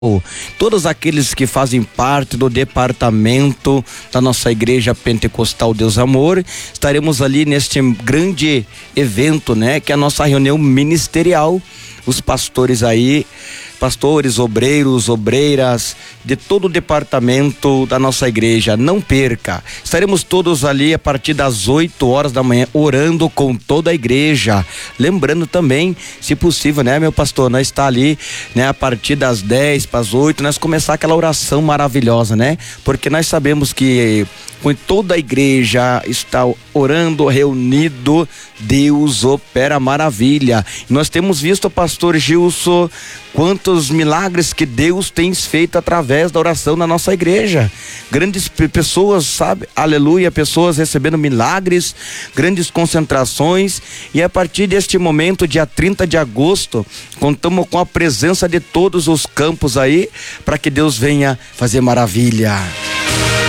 Todos aqueles que fazem parte do departamento da nossa Igreja Pentecostal Deus Amor, estaremos ali neste grande evento, né? Que é a nossa reunião ministerial. Os pastores aí, pastores, obreiros, obreiras, de todo o departamento da nossa igreja, não perca. Estaremos todos ali a partir das 8 horas da manhã, orando com toda a igreja. Lembrando também, se possível, né, meu pastor, nós está ali, né, a partir das 10 para as 8, nós começar aquela oração maravilhosa, né? Porque nós sabemos que com toda a igreja está orando, reunido, Deus opera maravilha. Nós temos visto, pastor Gilson, quantos milagres que Deus tem feito através da oração na nossa igreja. Grandes pessoas, sabe? Aleluia, pessoas recebendo milagres, grandes concentrações. E a partir deste momento, dia 30 de agosto, contamos com a presença de todos os campos aí, para que Deus venha fazer maravilha.